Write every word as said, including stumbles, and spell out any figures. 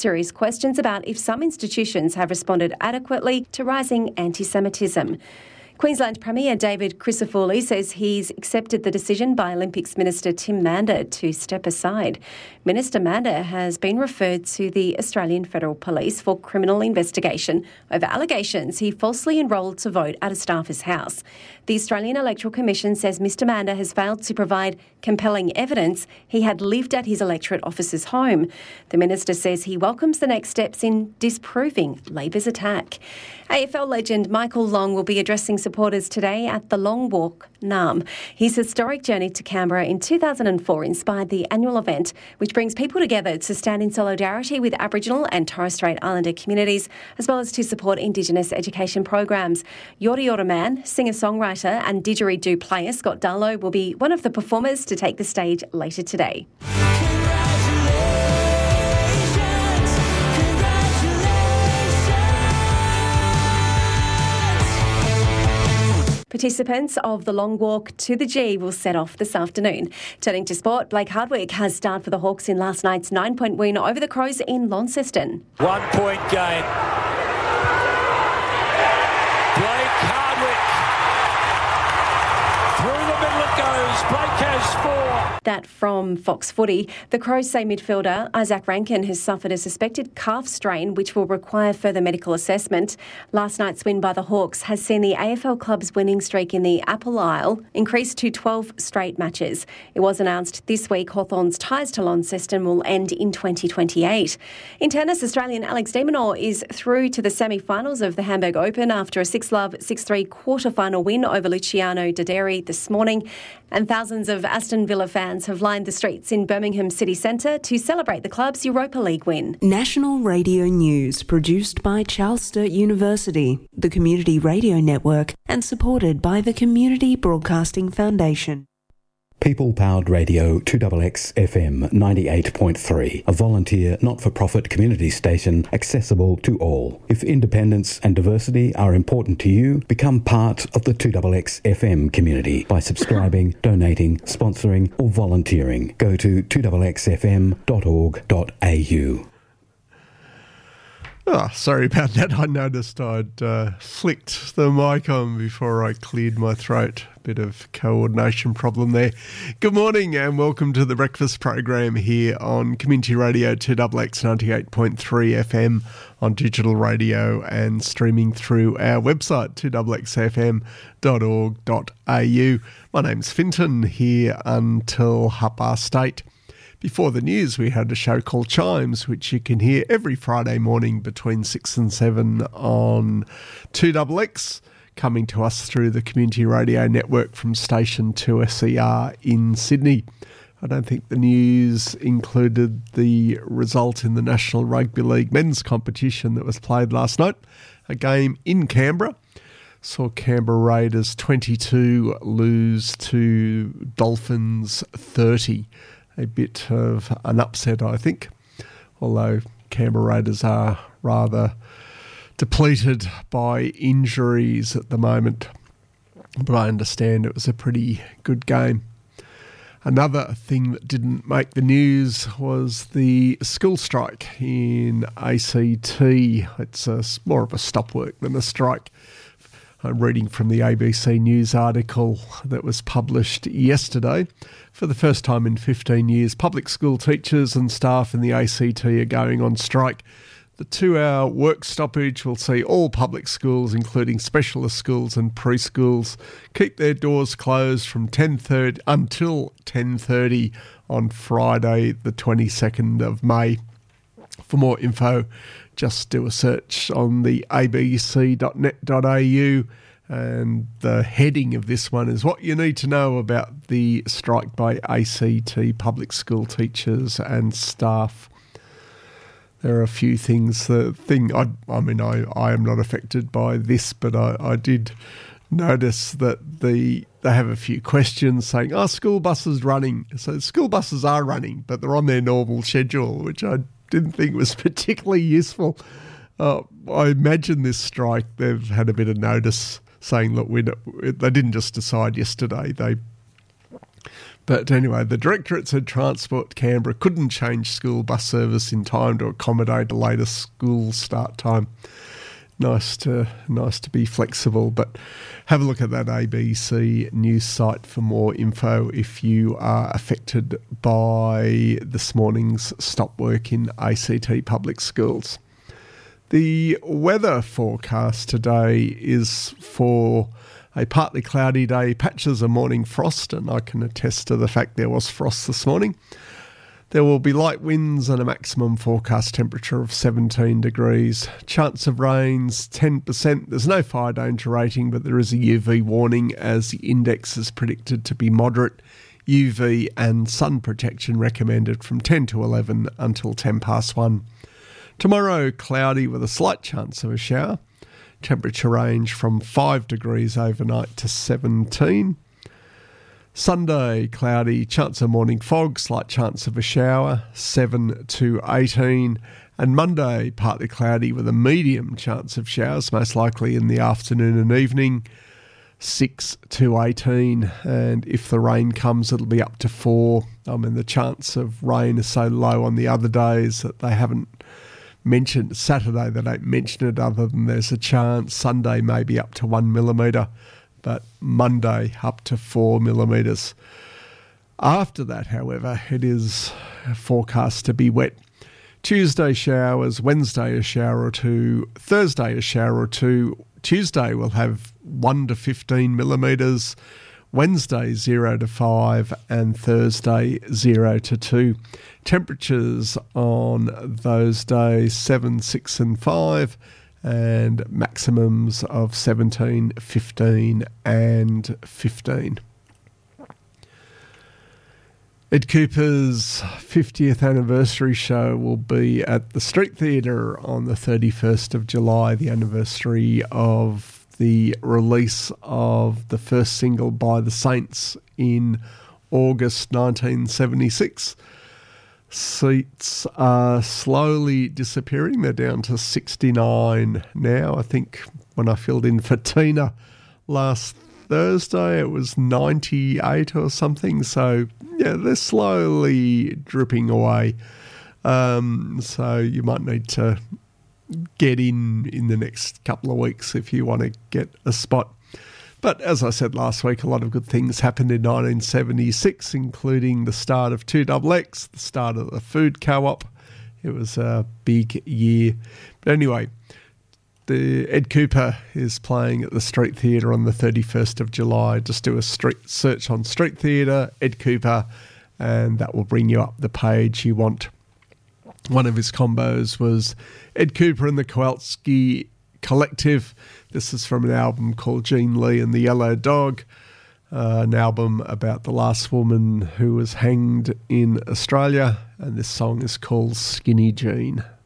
serious questions about if some institutions have responded adequately to rising anti-Semitism. Queensland Premier David Crisafulli says he's accepted the decision by Olympics Minister Tim Mander to step aside. Minister Mander has been referred to the Australian Federal Police for criminal investigation over allegations he falsely enrolled to vote at a staffer's house. The Australian Electoral Commission says Mr Mander has failed to provide compelling evidence he had lived at his electorate officer's home. The minister says he welcomes the next steps in disproving Labor's attack. A F L legend Michael Long will be addressing supporters today at the Long Walk, Naarm. His historic journey to Canberra in two thousand four inspired the annual event, which brings people together to stand in solidarity with Aboriginal and Torres Strait Islander communities, as well as to support Indigenous education programs. Yorta Yorta Man, singer-songwriter and didgeridoo player Scott Darlow will be one of the performers to take the stage later today. Participants of the Long Walk to the G will set off this afternoon. Turning to sport, Blake Hardwick has starred for the Hawks in last night's nine-point win over the Crows in Launceston. One-point game. Blake Hardwick. Through the middle it goes. Blake has four. That from Fox Footy. The Crows say midfielder Isaac Rankin has suffered a suspected calf strain which will require further medical assessment. Last night's win by the Hawks has seen the A F L club's winning streak in the Apple Isle increase to twelve straight matches. It was announced this week Hawthorn's ties to Launceston will end in twenty twenty-eight. In tennis, Australian Alex de Minaur is through to the semi-finals of the Hamburg Open after a six-love, six-three quarter-final win over Luciano Doderi this morning. And thousands of Aston Villa fans have lined the streets in Birmingham city centre to celebrate the club's Europa League win. National Radio News, produced by Charles Sturt University, the Community Radio Network, and supported by the Community Broadcasting Foundation. People-powered radio two X X F M ninety-eight point three, a volunteer not-for-profit community station accessible to all. If independence and diversity are important to you, become part of the two X X F M community by subscribing, donating, sponsoring or volunteering. Go to two X X F M dot org dot A U. Oh, sorry about that. I noticed I'd uh, flicked the mic on before I cleared my throat. Bit of coordination problem there. Good morning and welcome to the breakfast program here on Community Radio two X X ninety-eight point three F M on digital radio and streaming through our website two X X F M dot org dot A U. My name's Finton, here until half past eight. Before the news, we had a show called Chimes, which you can hear every Friday morning between six and seven on two X X, coming to us through the Community Radio Network from Station two S E R in Sydney. I don't think the news included the result in the National Rugby League men's competition that was played last night. A game in Canberra saw Canberra Raiders twenty-two lose to Dolphins thirty. A bit of an upset, I think, although Canberra Raiders are rather depleted by injuries at the moment. But I understand it was a pretty good game. Another thing that didn't make the news was the school strike in A C T. It's a, more of a stop work than a strike. I'm reading from the A B C News article that was published yesterday. For the first time in fifteen years, public school teachers and staff in the A C T are going on strike. The two-hour work stoppage will see all public schools, including specialist schools and preschools, keep their doors closed from ten thirty until ten thirty on Friday, the twenty-second of May. For more info, just do a search on the a b c dot net dot a u, and the heading of this one is what you need to know about the strike by A C T public school teachers and staff. There are a few things. The thing, I, I mean, I, I am not affected by this, but I, I did notice that the they have a few questions saying, oh, school buses running. So school buses are running, but they're on their normal schedule, which I didn't think was particularly useful. Uh, I imagine this strike, they've had a bit of notice saying, look, we they didn't just decide yesterday. They But anyway, the Directorate said Transport Canberra couldn't change school bus service in time to accommodate a later school start time. Nice to nice to be flexible, but have a look at that A B C news site for more info if you are affected by this morning's stop work in A C T public schools. The weather forecast today is for a partly cloudy day, patches of morning frost, and I can attest to the fact there was frost this morning. There will be light winds and a maximum forecast temperature of seventeen degrees. Chance of rains, ten percent. There's no fire danger rating, but there is a U V warning as the index is predicted to be moderate. U V and sun protection recommended from ten to eleven until ten past one. Tomorrow, cloudy with a slight chance of a shower. Temperature range from five degrees overnight to seventeen. Sunday, cloudy, chance of morning fog, slight chance of a shower, seven to eighteen. And Monday, partly cloudy with a medium chance of showers, most likely in the afternoon and evening, six to eighteen. And if the rain comes, it'll be up to four. I mean, the chance of rain is so low on the other days that they haven't mentioned. Saturday, they don't mention it other than there's a chance. Sunday, maybe up to one millimetre. But Monday up to four millimetres. After that, however, it is forecast to be wet. Tuesday showers, Wednesday a shower or two, Thursday a shower or two. Tuesday will have one to fifteen millimetres, Wednesday zero to five, and Thursday zero to two. Temperatures on those days seven, six and five. And maximums of seventeen, fifteen and fifteen. Ed Cooper's fiftieth anniversary show will be at the Street Theatre on the thirty-first of July, the anniversary of the release of the first single by the Saints in August nineteen seventy-six. Seats are slowly disappearing. They're down to sixty-nine now. I think when I filled in for Tina last Thursday, it was ninety-eight or something. So, yeah, they're slowly dripping away. Um, so you might need to get in in the next couple of weeks if you want to get a spot. But as I said last week, a lot of good things happened in nineteen seventy-six, including the start of two X X, the start of the food co-op. It was a big year. But anyway, the Ed Cooper is playing at the Street Theatre on the thirty-first of July. Just do a street search on Street Theatre, Ed Cooper, and that will bring you up the page you want. One of his combos was Ed Cooper and the Kowalski Collective. This is from an album called Jean Lee and the Yellow Dog, uh, an album about the last woman who was hanged in Australia, and this song is called Skinny Jean.